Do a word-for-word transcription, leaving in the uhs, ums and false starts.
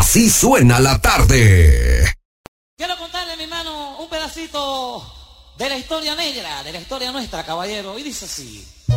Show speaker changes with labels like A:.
A: Así suena la tarde.
B: Quiero contarle, mi hermano, un pedacito de la historia negra, de la historia nuestra, caballero. Y dice así.